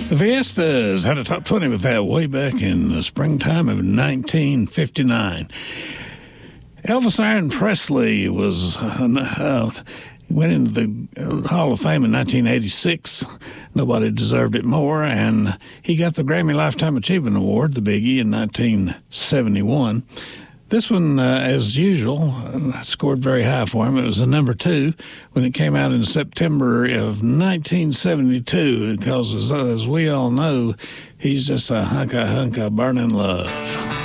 The Fiestas had a top 20 with that way back in the springtime of 1959. Elvis Aaron Presley went into the Hall of Fame in 1986. Nobody deserved it more, and he got the Grammy Lifetime Achievement Award, the Biggie, in 1971. This one, as usual, scored very high for him. It was a number 2 when it came out in September of 1972, because as we all know, he's just a hunk of burning love.